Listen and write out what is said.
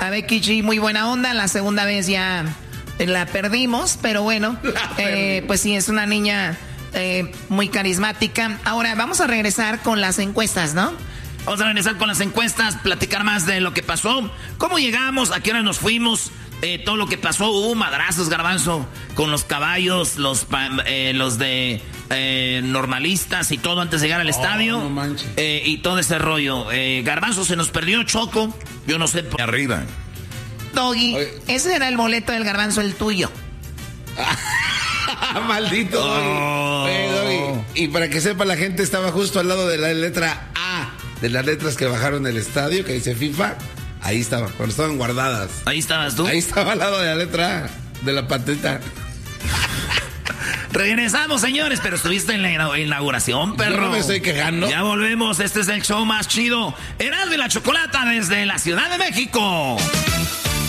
a Becky G muy buena onda. La segunda vez ya la perdimos, pero bueno, pues sí, es una niña muy carismática. Ahora vamos a regresar con las encuestas, ¿no? Vamos a regresar con las encuestas, platicar más de lo que pasó, cómo llegamos, a qué hora nos fuimos, todo lo que pasó. Hubo madrazos, Garbanzo, con los caballos, los de normalistas y todo antes de llegar al estadio. No manches. Y todo ese rollo. Garbanzo, se nos perdió Choco, yo no sé por arriba. Doggy, ese era el boleto del Garbanzo, el tuyo. Maldito Doggy. Doggy. Y para que sepa, la gente estaba justo al lado de la letra A, de las letras que bajaron del estadio, que dice FIFA. Ahí estaba, cuando estaban guardadas. ¿Ahí estabas tú? Ahí estaba al lado de la letra A, de la patenta. Regresamos, señores, pero estuviste en la inauguración, perro. Yo no me estoy quejando. Ya volvemos, este es el show más chido. Erasmo y la Chocolata desde la Ciudad de México.